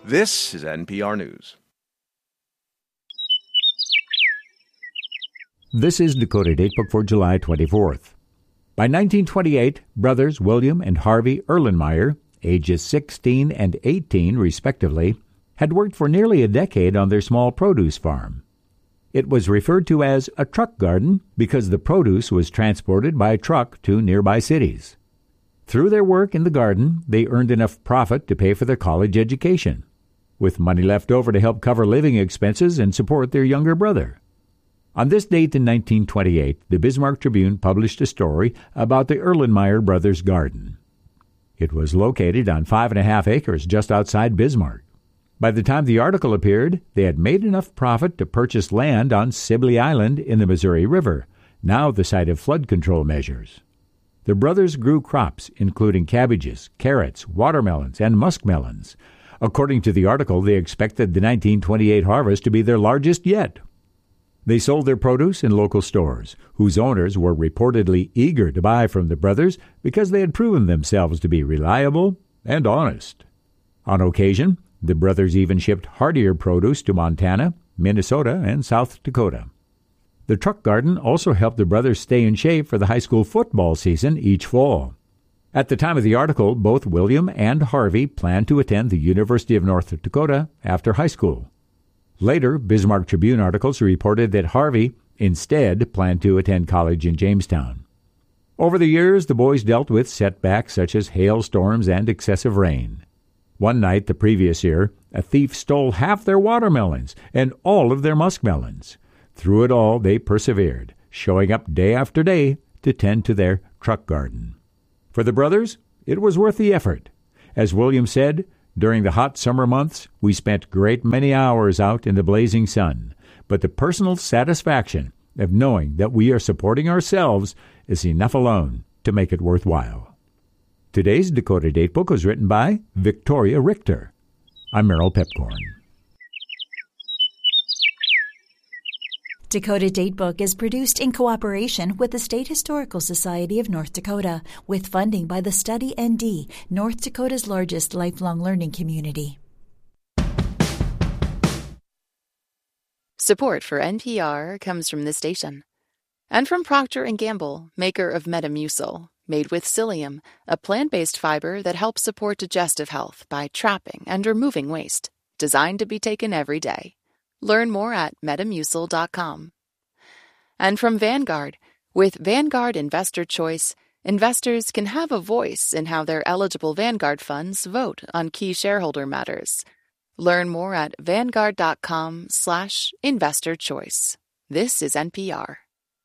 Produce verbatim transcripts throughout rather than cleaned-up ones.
This is N P R News. This is Dakota Datebook for July twenty-fourth. By nineteen twenty-eight, brothers William and Harvey Erlenmeyer, ages sixteen and eighteen respectively, had worked for nearly a decade on their small produce farm. It was referred to as a truck garden because the produce was transported by truck to nearby cities. Through their work in the garden, they earned enough profit to pay for their college education, with money left over to help cover living expenses and support their younger brother. On this date in nineteen twenty-eight, the Bismarck Tribune published a story about the Erlenmeyer brothers' garden. It was located on five and a half acres just outside Bismarck. By the time the article appeared, they had made enough profit to purchase land on Sibley Island in the Missouri River, now the site of flood control measures. The brothers grew crops, including cabbages, carrots, watermelons, and muskmelons. According to the article, they expected the nineteen twenty-eight harvest to be their largest yet. They sold their produce in local stores, whose owners were reportedly eager to buy from the brothers because they had proven themselves to be reliable and honest. On occasion, the brothers even shipped hardier produce to Montana, Minnesota, and South Dakota. The truck garden also helped the brothers stay in shape for the high school football season each fall. At the time of the article, both William and Harvey planned to attend the University of North Dakota after high school. Later, Bismarck Tribune articles reported that Harvey instead planned to attend college in Jamestown. Over the years, the boys dealt with setbacks such as hailstorms and excessive rain. One night the previous year, a thief stole half their watermelons and all of their muskmelons. Through it all, they persevered, showing up day after day to tend to their truck garden. For the brothers, it was worth the effort. As William said, during the hot summer months, we spent great many hours out in the blazing sun, but the personal satisfaction of knowing that we are supporting ourselves is enough alone to make it worthwhile. Today's Dakota Datebook was written by Victoria Richter. I'm Merrill Pepcorn. Dakota Datebook is produced in cooperation with the State Historical Society of North Dakota, with funding by the Study N D, North Dakota's largest lifelong learning community. Support for N P R comes from this station and from Procter and Gamble, maker of Metamucil, made with psyllium, a plant-based fiber that helps support digestive health by trapping and removing waste, designed to be taken every day. Learn more at metamucil dot com. And from Vanguard, with Vanguard Investor Choice, investors can have a voice in how their eligible Vanguard funds vote on key shareholder matters. Learn more at vanguard dot com slash investor choice. This is N P R.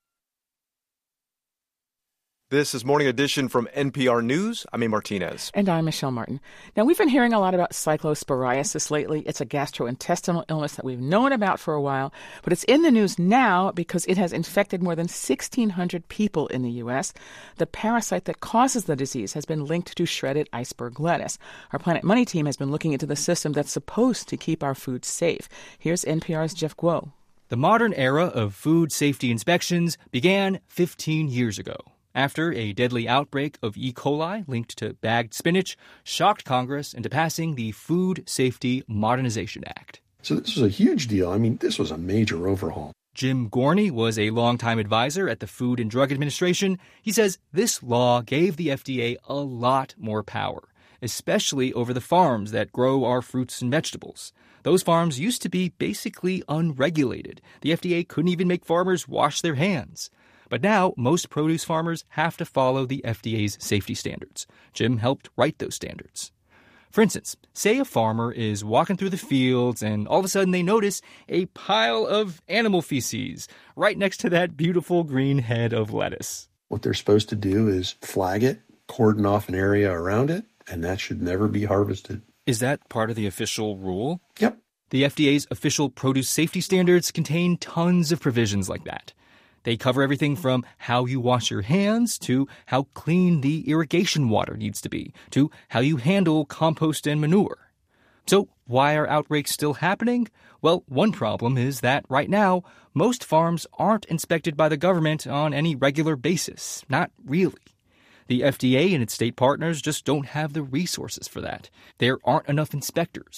This is Morning Edition from N P R News. I'm A. Martinez. And I'm Michelle Martin. Now, we've been hearing a lot about cyclosporiasis lately. It's a gastrointestinal illness that we've known about for a while, but it's in the news now because it has infected more than sixteen hundred people in the U S. The parasite that causes the disease has been linked to shredded iceberg lettuce. Our Planet Money team has been looking into the system that's supposed to keep our food safe. Here's N P R's Jeff Guo. The modern era of food safety inspections began fifteen years ago, after a deadly outbreak of E. coli linked to bagged spinach shocked Congress into passing the Food Safety Modernization Act. So this was a huge deal. I mean, this was a major overhaul. Jim Gorney was a longtime advisor at the Food and Drug Administration. He says this law gave the F D A a lot more power, especially over the farms that grow our fruits and vegetables. Those farms used to be basically unregulated. The F D A couldn't even make farmers wash their hands. But now, most produce farmers have to follow the F D A's safety standards. Jim helped write those standards. For instance, say a farmer is walking through the fields and all of a sudden they notice a pile of animal feces right next to that beautiful green head of lettuce. What they're supposed to do is flag it, cordon off an area around it, and that should never be harvested. Is that part of the official rule? Yep. The F D A's official produce safety standards contain tons of provisions like that. They cover everything from how you wash your hands to how clean the irrigation water needs to be to how you handle compost and manure. So why are outbreaks still happening? Well, one problem is that right now, most farms aren't inspected by the government on any regular basis. Not really. The F D A and its state partners just don't have the resources for that. There aren't enough inspectors.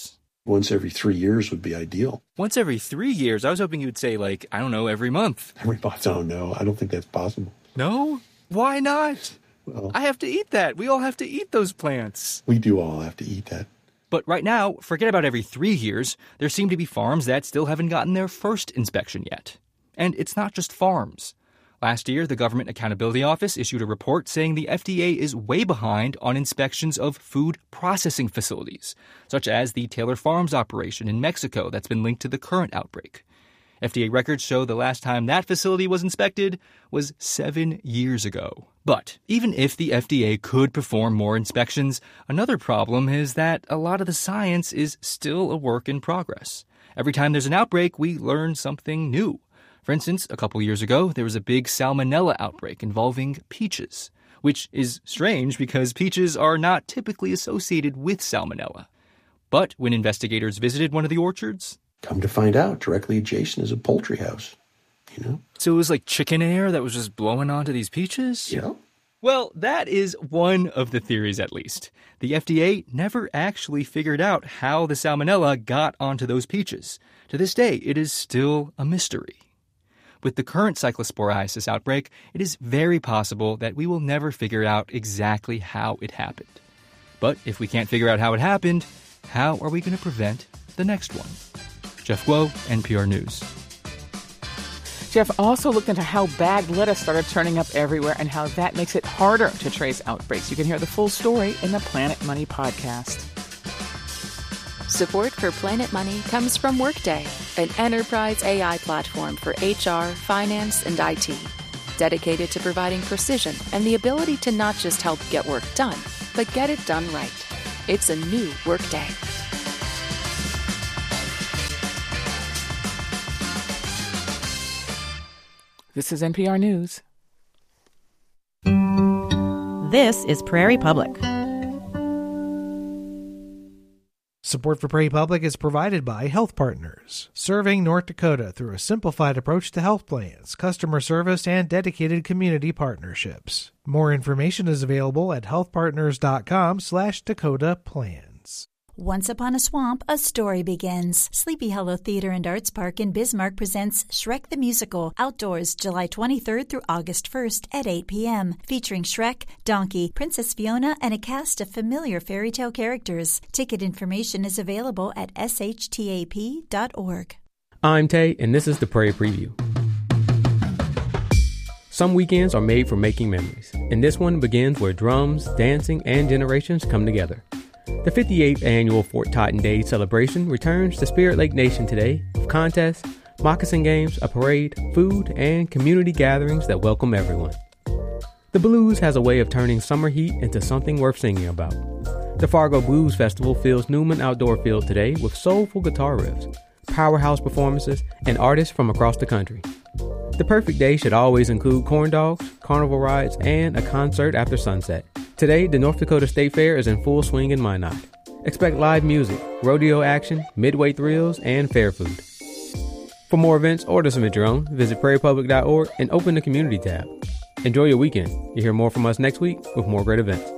Once every three years would be ideal. Once every three years? I was hoping you would say, like, I don't know, every month. Every month? Oh, no. I don't think that's possible. No? Why not? Well, I have to eat that. We all have to eat those plants. We do all have to eat that. But right now, forget about every three years. There seem to be farms that still haven't gotten their first inspection yet. And it's not just farms. Last year, the Government Accountability Office issued a report saying the F D A is way behind on inspections of food processing facilities, such as the Taylor Farms operation in Mexico that's been linked to the current outbreak. F D A records show the last time that facility was inspected was seven years ago. But even if the F D A could perform more inspections, another problem is that a lot of the science is still a work in progress. Every time there's an outbreak, we learn something new. For instance, a couple years ago, there was a big salmonella outbreak involving peaches, which is strange because peaches are not typically associated with salmonella. But when investigators visited one of the orchards, come to find out, directly adjacent is a poultry house, you know? So it was like chicken air that was just blowing onto these peaches? Yeah. Well, that is one of the theories, at least. The F D A never actually figured out how the salmonella got onto those peaches. To this day, it is still a mystery. With the current cyclosporiasis outbreak, it is very possible that we will never figure out exactly how it happened. But if we can't figure out how it happened, how are we going to prevent the next one? Jeff Guo, N P R News. Jeff also looked into how bagged lettuce started turning up everywhere and how that makes it harder to trace outbreaks. You can hear the full story in the Planet Money podcast. Support for Planet Money comes from Workday, an enterprise A I platform for H R, finance, and I T. Dedicated to providing precision and the ability to not just help get work done, but get it done right. It's a new Workday. This is N P R News. This is Prairie Public. Support for Prairie Public is provided by Health Partners, serving North Dakota through a simplified approach to health plans, customer service, and dedicated community partnerships. More information is available at healthpartners.com slash Dakota Plans. Once upon a swamp, a story begins. Sleepy Hollow Theater and Arts Park in Bismarck presents Shrek the Musical, outdoors July twenty-third through August first at eight p.m., featuring Shrek, Donkey, Princess Fiona, and a cast of familiar fairy tale characters. Ticket information is available at s h t a p dot org. I'm Tay, and this is the Prairie Preview. Some weekends are made for making memories, and this one begins where drums, dancing, and generations come together. The fifty-eighth annual Fort Totten Day celebration returns to Spirit Lake Nation today with contests, moccasin games, a parade, food, and community gatherings that welcome everyone. The blues has a way of turning summer heat into something worth singing about. The Fargo Blues Festival fills Newman Outdoor Field today with soulful guitar riffs, powerhouse performances, and artists from across the country. The perfect day should always include corn dogs, carnival rides, and a concert after sunset. Today, the North Dakota State Fair is in full swing in Minot. Expect live music, rodeo action, midway thrills, and fair food. For more events or to submit your own, visit prairie public dot org and open the community tab. Enjoy your weekend. You'll hear more from us next week with more great events.